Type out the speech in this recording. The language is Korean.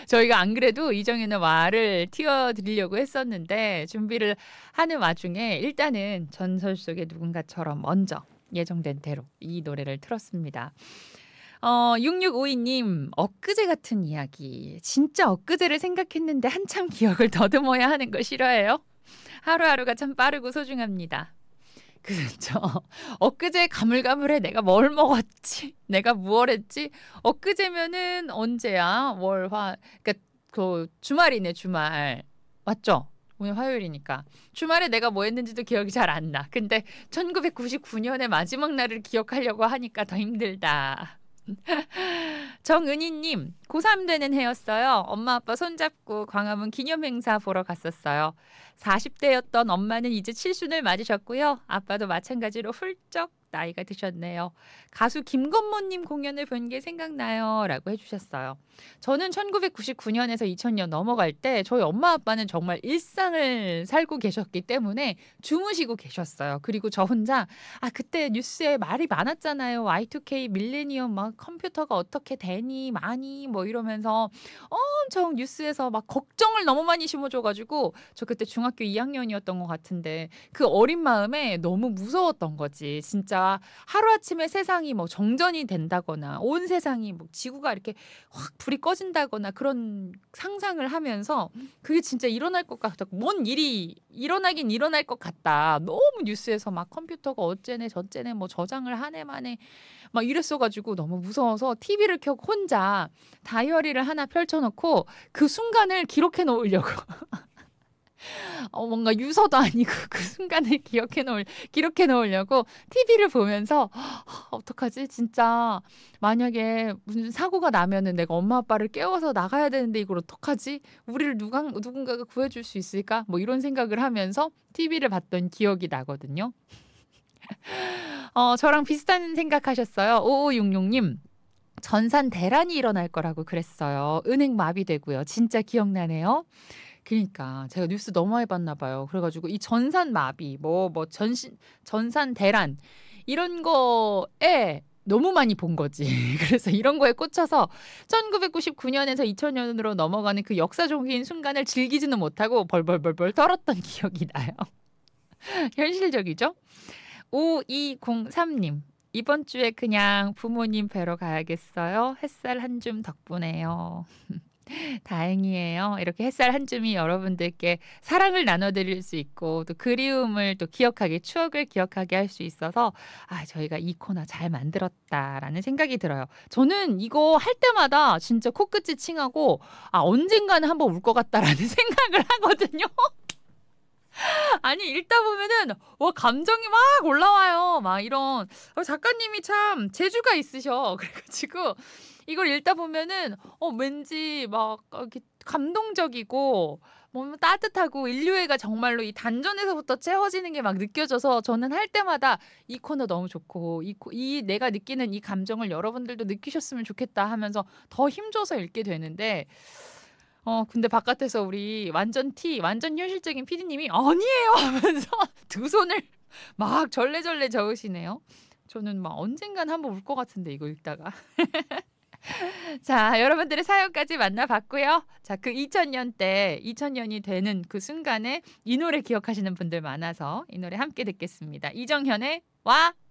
저희가 안 그래도 이정현의 와를 띄워드리려고 했었는데 준비를 하는 와중에 일단은 전설 속의 누군가처럼 먼저 예정된 대로 이 노래를 틀었습니다. 6652님, 엊그제 같은 이야기. 진짜 엊그제를 생각했는데 한참 기억을 더듬어야 하는 거 싫어해요? 하루하루가 참 빠르고 소중합니다. 그렇죠. 엊그제 가물가물해. 내가 뭘 먹었지? 내가 무얼 했지? 엊그제면은 언제야? 월, 화. 그러니까 그 주말이네, 주말. 맞죠? 오늘 화요일이니까. 주말에 내가 뭐 했는지도 기억이 잘 안 나. 근데 1999년의 마지막 날을 기억하려고 하니까 더 힘들다. 정은희님, 고3 되는 해였어요. 엄마 아빠 손잡고 광화문 기념행사 보러 갔었어요. 40대였던 엄마는 이제 칠순을 맞으셨고요. 아빠도 마찬가지로 훌쩍 나이가 드셨네요. 가수 김건모님 공연을 본 게 생각나요. 라고 해주셨어요. 저는 1999년에서 2000년 넘어갈 때 저희 엄마 아빠는 정말 일상을 살고 계셨기 때문에 주무시고 계셨어요. 그리고 저 혼자 그때 뉴스에 말이 많았잖아요. Y2K 밀레니엄 막 컴퓨터가 어떻게 되니 많이 뭐 이러면서 엄청 뉴스에서 막 걱정을 너무 많이 심어줘가지고 저 그때 중학교 2학년이었던 것 같은데 그 어린 마음에 너무 무서웠던 거지. 진짜 하루아침에 세상이 뭐 정전이 된다거나 온 세상이 뭐 지구가 이렇게 확 불이 꺼진다거나 그런 상상을 하면서 그게 진짜 일어날 것 같다고 뭔 일이 일어나긴 일어날 것 같다. 너무 뉴스에서 막 컴퓨터가 어째네 저째네 뭐 저장을 하네 마네 막 이랬어가지고 너무 무서워서 TV를 켜고 혼자 다이어리를 하나 펼쳐놓고 그 순간을 기록해 놓으려고 뭔가 유서도 아니고 그 순간을 기록해 놓으려고 TV를 보면서 어떡하지? 진짜 만약에 무슨 사고가 나면은 내가 엄마 아빠를 깨워서 나가야 되는데 이걸 어떡하지? 우리를 누군가가 구해줄 수 있을까? 뭐 이런 생각을 하면서 TV를 봤던 기억이 나거든요. 저랑 비슷한 생각하셨어요. 5566님. 전산 대란이 일어날 거라고 그랬어요. 은행 마비되고요. 진짜 기억나네요. 그러니까 제가 뉴스 너무 많이 봤나 봐요. 그래가지고 이 전산 마비, 전산 대란 이런 거에 너무 많이 본 거지. 그래서 이런 거에 꽂혀서 1999년에서 2000년으로 넘어가는 그 역사적인 순간을 즐기지는 못하고 벌벌벌벌 떨었던 기억이 나요. 현실적이죠? 5203님. 이번 주에 그냥 부모님 뵈러 가야겠어요. 햇살 한 줌 덕분에요. 다행이에요. 이렇게 햇살 한 줌이 여러분들께 사랑을 나눠드릴 수 있고 또 그리움을 또 기억하게 추억을 기억하게 할 수 있어서 저희가 이 코너 잘 만들었다라는 생각이 들어요. 저는 이거 할 때마다 진짜 코끝이 칭하고 언젠가는 한번 울 것 같다라는 생각을 하거든요. 아니 읽다 보면은 감정이 막 올라와요. 막 이런 작가님이 참 재주가 있으셔. 그래가지고 이걸 읽다 보면은 왠지 막 이렇게 감동적이고 뭐 따뜻하고 인류애가 정말로 이 단전에서부터 채워지는 게 막 느껴져서 저는 할 때마다 이 코너 너무 좋고 이 내가 느끼는 이 감정을 여러분들도 느끼셨으면 좋겠다 하면서 더 힘줘서 읽게 되는데 근데 바깥에서 우리 완전 현실적인 PD님이 아니에요 하면서 두 손을 막 절레절레 저으시네요. 저는 막 언젠간 한번 울 것 같은데 이거 읽다가. 자, 여러분들의 사연까지 만나봤고요. 자, 그 2000년이 되는 그 순간에 이 노래 기억하시는 분들 많아서 이 노래 함께 듣겠습니다. 이정현의 와.